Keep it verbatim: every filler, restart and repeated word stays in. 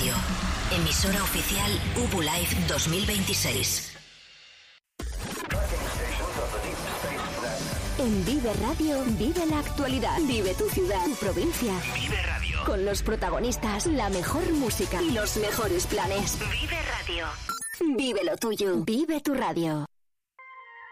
Radio. Emisora oficial U B U Live dos mil veintiséis. En Vive Radio, vive la actualidad. Vive tu ciudad, tu provincia. Vive Radio. Con los protagonistas, la mejor música y los mejores planes. Vive Radio. Vive lo tuyo. Vive tu radio.